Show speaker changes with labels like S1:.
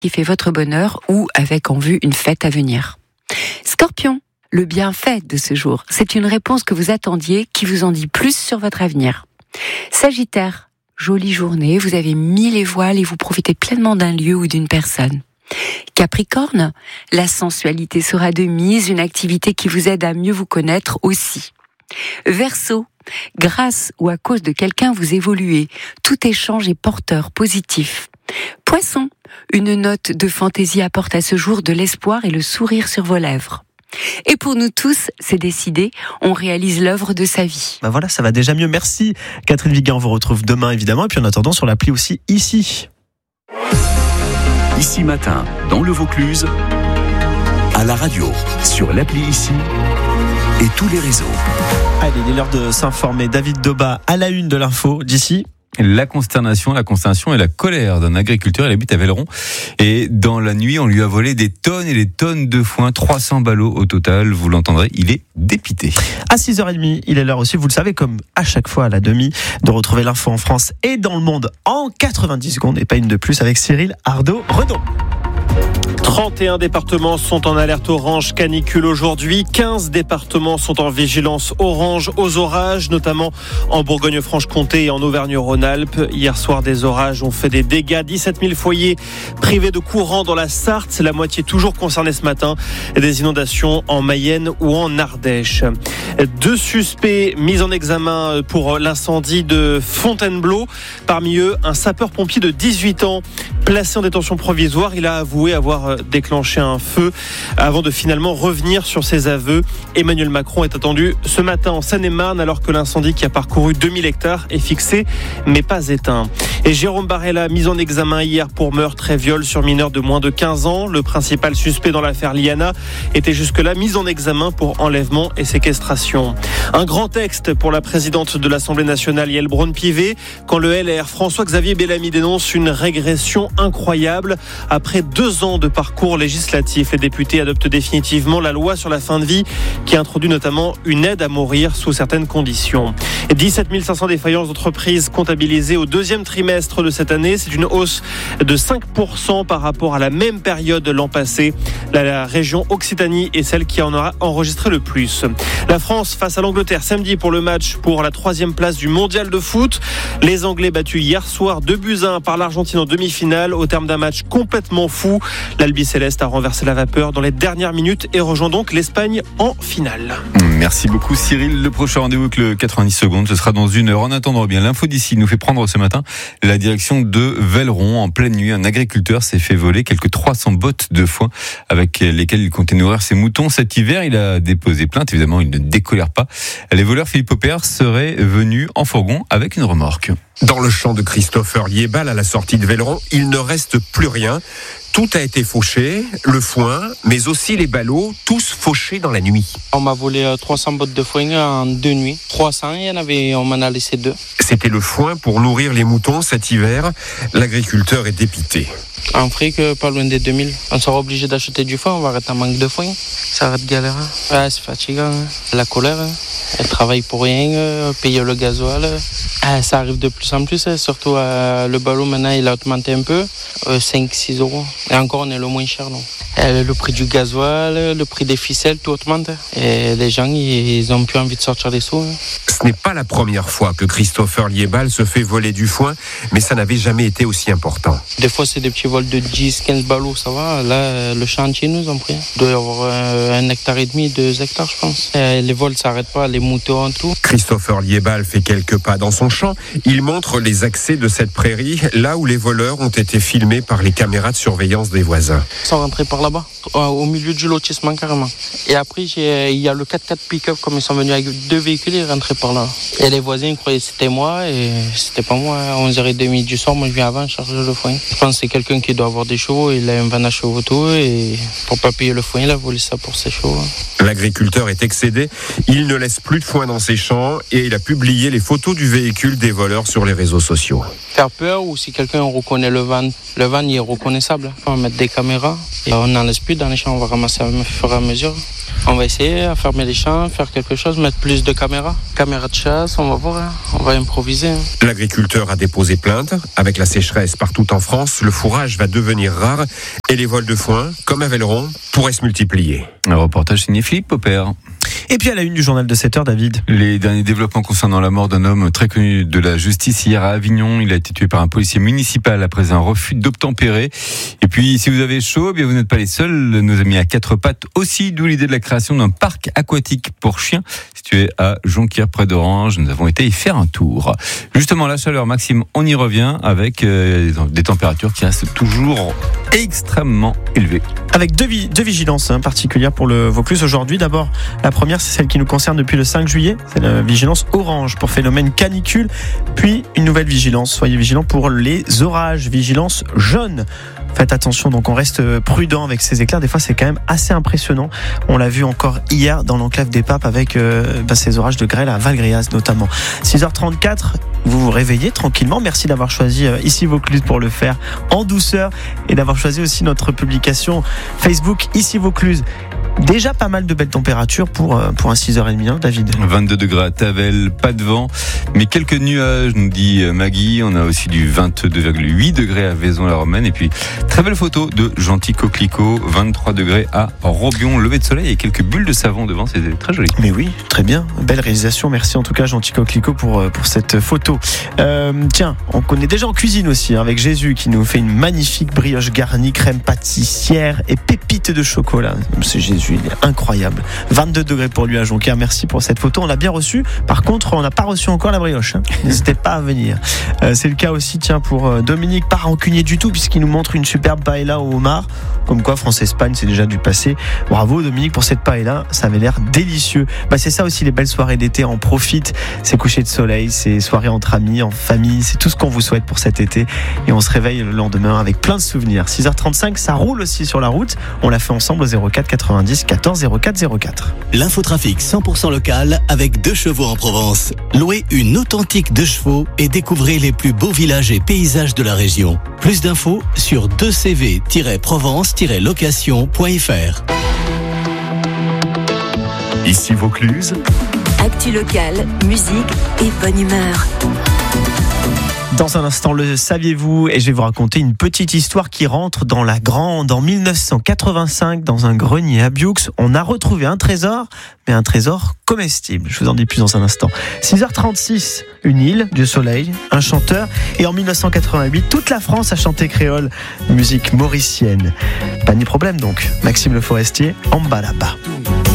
S1: qui fait votre bonheur ou avec en vue une fête à venir. Scorpion, le bienfait de ce jour, c'est une réponse que vous attendiez qui vous en dit plus sur votre avenir. Sagittaire, jolie journée, vous avez mis les voiles et vous profitez pleinement d'un lieu ou d'une personne. Capricorne, la sensualité sera de mise, une activité qui vous aide à mieux vous connaître aussi. Verseau, grâce ou à cause de quelqu'un vous évoluez, tout échange est porteur positif. Poisson, une note de fantaisie apporte à ce jour de l'espoir et le sourire sur vos lèvres. Et pour nous tous, c'est décidé, on réalise l'œuvre de sa vie.
S2: Voilà, ça va déjà mieux. Merci Catherine Viguin, on vous retrouve demain évidemment. Et puis en attendant sur l'appli aussi ici.
S3: Ici Matin, dans le Vaucluse, à la radio, sur l'appli Ici et tous les réseaux.
S2: Allez, il est l'heure de s'informer. David Doba à la une de l'info d'ici.
S4: La consternation et la colère d'un agriculteur, il habite à Velleron. Et dans la nuit, on lui a volé des tonnes et des tonnes de foin, 300 ballots au total, vous l'entendrez, il est dépité.
S2: À 6h30, il est l'heure aussi, vous le savez, comme à chaque fois à la demi, de retrouver l'info en France et dans le monde en 90 secondes, et pas une de plus, avec Cyril Ardo-Redon.
S5: 31 départements sont en alerte orange canicule aujourd'hui. 15 départements sont en vigilance orange aux orages, notamment en Bourgogne-Franche-Comté et en Auvergne-Rhône-Alpes. Hier soir, des orages ont fait des dégâts. 17 000 foyers privés de courant dans la Sarthe. La moitié toujours concernée ce matin. Des inondations en Mayenne ou en Ardèche. 2 suspects mis en examen pour l'incendie de Fontainebleau. Parmi eux, un sapeur-pompier de 18 ans placé en détention provisoire. Il a avoué avoir déclenché un feu avant de finalement revenir sur ses aveux. Emmanuel Macron est attendu ce matin en Seine-et-Marne alors que l'incendie qui a parcouru 2000 hectares est fixé mais pas éteint. Et Jérôme Barella, mis en examen hier pour meurtre et viol sur mineur de moins de 15 ans. Le principal suspect dans l'affaire Liana était jusque-là mis en examen pour enlèvement et séquestration. Un grand texte pour la présidente de l'Assemblée nationale, Yaël Braun-Pivet, quand le LR François-Xavier Bellamy dénonce une régression incroyable. Après 2 ans de parcours législatif, les députés adoptent définitivement la loi sur la fin de vie qui introduit notamment une aide à mourir sous certaines conditions. 17 500 défaillances d'entreprises comptabilisées au 2e trimestre de cette année. C'est une hausse de 5% par rapport à la même période l'an passé. La région Occitanie est celle qui en aura enregistré le plus. La France face à l'Angleterre samedi pour le match pour la 3e place du mondial de foot. Les Anglais battus hier soir 2-1 par l'Argentine en demi-finale au terme d'un match complètement fou. L'Albi-Céleste a renversé la vapeur dans les dernières minutes et rejoint donc l'Espagne en finale.
S4: Merci beaucoup Cyril. Le prochain rendez-vous avec le 90 secondes, ce sera dans 1 heure. En attendant, bien l'info d'ici nous fait prendre ce matin la direction de Velleron. En pleine nuit, un agriculteur s'est fait voler quelques 300 bottes de foin avec lesquelles il comptait nourrir ses moutons. Cet hiver, il a déposé plainte. Évidemment, il ne décolère pas. Les voleurs Philippe Aupert seraient venus en fourgon avec une remorque.
S6: Dans le champ de Christopher Liébal, à la sortie de Velleron, il ne reste plus rien. Tout a été fauché, le foin, mais aussi les ballots, tous fauchés dans la nuit.
S7: On m'a volé 300 bottes de foin en 2 nuits. 300, on m'en a laissé 2.
S6: C'était le foin pour nourrir les moutons cet hiver. L'agriculteur est dépité.
S7: En fric, pas loin des 2000. On sera obligé d'acheter du foin, on va arrêter en manque de foin. Ça arrête galère. Ouais, c'est fatigant. La colère, elle travaille pour rien, payer le gasoil. Ça arrive de plus en plus, surtout le ballot maintenant il a augmenté un peu, 5-6 euros. Et encore on est le moins cher. Non. Le prix du gasoil, le prix des ficelles, tout augmente. Et les gens, ils n'ont plus envie de sortir des sous.
S6: Ce n'est pas la première fois que Christopher Liébal se fait voler du foin, mais ça n'avait jamais été aussi important.
S7: Des fois c'est des petits vols de 10-15 ballots, ça va. Là, le chantier nous ont pris. Il doit y avoir 1,5 hectare, 2 hectares je pense. Les vols s'arrêtent pas, les moutons, tout.
S6: Christopher Liébal fait quelques pas dans son champ. Il montre les accès de cette prairie, là où les voleurs ont été filmés par les caméras de surveillance des voisins.
S7: Ils sont rentrés par là-bas, au milieu du lotissement carrément. Et après, il y a le 4x4 pick-up, comme ils sont venus avec 2 véhicules, ils rentraient par là. Et les voisins, ils croyaient que c'était moi, et c'était pas moi. À 11h30 du soir, moi je viens avant charger le foin. Je pense que c'est quelqu'un qui doit avoir des chevaux, il a un van à chevaux tout, et pour pas payer le foin, il a volé ça pour ses chevaux.
S6: L'agriculteur est excédé, il ne laisse plus de foin dans ses champs, et il a publié les photos du véhicule des voleurs sur les réseaux sociaux.
S7: Faire peur, ou si quelqu'un reconnaît le van il est reconnaissable. On va mettre des caméras, et on n'en laisse plus dans les champs, on va ramasser au fur et à mesure. On va essayer à fermer les champs, faire quelque chose, mettre plus de caméras de chasse, on va voir, on va improviser.
S6: L'agriculteur a déposé plainte. Avec la sécheresse partout en France, le fourrage va devenir rare et les vols de foin, comme à Velleron, pourraient se multiplier.
S4: Un reportage signé Philippe Popper.
S2: Et puis à la une du journal de 7h, David.
S4: Les derniers développements concernant la mort d'un homme très connu de la justice hier à Avignon. Il a été tué par un policier municipal après un refus d'obtempérer. Et puis, si vous avez chaud, eh bien vous n'êtes pas les seuls. Nos amis à quatre pattes aussi, d'où l'idée de la création d'un parc aquatique pour chiens situé à Jonquière près d'Orange. Nous avons été y faire un tour. Justement, la chaleur, Maxime, on y revient avec des températures qui restent toujours extrêmement élevées.
S2: Avec deux vigilances particulières pour le Vaucluse aujourd'hui. D'abord, la première, c'est celle qui nous concerne depuis le 5 juillet. C'est la vigilance orange pour phénomène canicule. Puis une nouvelle vigilance. Soyez vigilants pour les orages. Vigilance jaune. Faites attention, donc on reste prudent avec ces éclairs. Des fois, c'est quand même assez impressionnant. On l'a vu encore hier dans l'enclave des Papes avec ces orages de grêle à Valgriaz notamment. 6h34, vous vous réveillez tranquillement. Merci d'avoir choisi Ici Vaucluse pour le faire en douceur et d'avoir choisi aussi notre publication Facebook Ici Vaucluse. Déjà pas mal de belles températures pour un 6h30, David.
S4: 22 degrés à Tavel, pas de vent, mais quelques nuages, nous dit Maggie. On a aussi du 22,8 degrés à Vaison-la-Romaine. Et puis, très belle photo de Gentil Coquelicot, 23 degrés à Robion. Lever de soleil et quelques bulles de savon devant, c'est très joli.
S2: Mais oui, très bien. Belle réalisation. Merci en tout cas, Gentil Coquelicot, pour cette photo. Tiens, on connaît déjà en cuisine aussi, avec Jésus qui nous fait une magnifique brioche garnie, crème pâtissière et pépites de chocolat. C'est Jésus. Il est incroyable. 22 degrés pour lui à Jonquière. Merci pour cette photo. On l'a bien reçu. Par contre, on n'a pas reçu encore la brioche. N'hésitez pas à venir. C'est le cas aussi, tiens, pour Dominique, pas rancunier du tout, puisqu'il nous montre une superbe paella au homard. Comme quoi, France-Espagne, c'est déjà du passé. Bravo, Dominique, pour cette paella. Ça avait l'air délicieux. C'est ça aussi, les belles soirées d'été. On profite. Ces couchers de soleil, ces soirées entre amis, en famille. C'est tout ce qu'on vous souhaite pour cet été. Et on se réveille le lendemain avec plein de souvenirs. 6h35, ça roule aussi sur la route. On l'a fait ensemble au 04 90 14 04 04.
S8: L'infotrafic 100% local avec 2 chevaux en Provence. Louez une authentique 2 chevaux et découvrez les plus beaux villages et paysages de la région. Plus d'infos sur 2cv-provence-location.fr.
S3: Ici Vaucluse.
S9: Actu locale, musique et bonne humeur.
S2: Dans un instant, le saviez-vous ? Et je vais vous raconter une petite histoire qui rentre dans la grande. En 1985, dans un grenier à Bioux, on a retrouvé un trésor, mais un trésor comestible. Je vous en dis plus dans un instant. 6h36, une île, du soleil, un chanteur. Et en 1988, toute la France a chanté créole, musique mauricienne. Pas ni problème donc. Maxime Le Forestier, en bas là-bas.